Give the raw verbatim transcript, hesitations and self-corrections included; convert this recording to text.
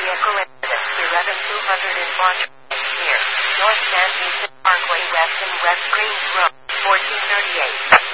vehicle incident. eleven two hundred in Montreal, near North San Vincent Parkway West and West Greens Road, fourteen thirty-eight.